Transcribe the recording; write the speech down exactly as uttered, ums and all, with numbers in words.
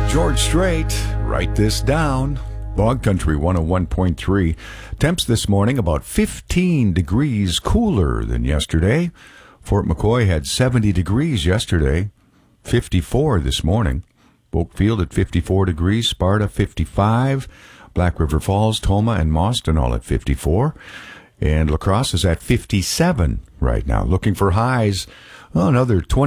George Strait, write this down. Bog Country one oh one point three. Temps this morning about fifteen degrees cooler than yesterday. Fort McCoy had seventy degrees yesterday, fifty-four this morning. Oakfield at fifty-four degrees, Sparta fifty-five, Black River Falls, Toma, and Mawston all at fifty-four. And La Crosse is at fifty-seven right now. Looking for highs, oh, another twenty.